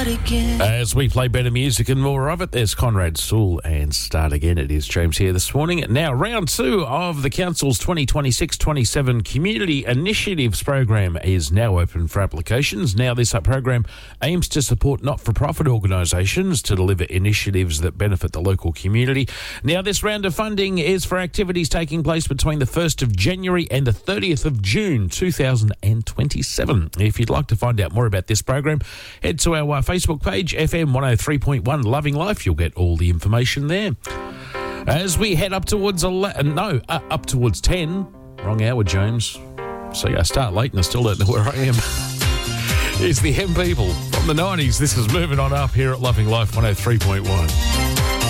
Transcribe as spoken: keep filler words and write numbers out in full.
start again. As we play better music and more of it, there's Conrad Sewell and Start Again. It is James here this morning. Now, round two of the Council's twenty twenty-six twenty-seven Community Initiatives Program is now open for applications. Now, this program aims to support not-for-profit organisations to deliver initiatives that benefit the local community. Now, this round of funding is for activities taking place between the first of January and the thirtieth of June two thousand twenty-seven. If you'd like to find out more about this program, head to our uh, Facebook page, F M one oh three point one Loving Life. You'll get all the information there. As we head up towards eleven, no, uh, up towards ten. Wrong hour, James. So I start late and I still don't know where I am. It's the Hem People from the nineties. This is Moving On Up here at Loving Life one oh three point one.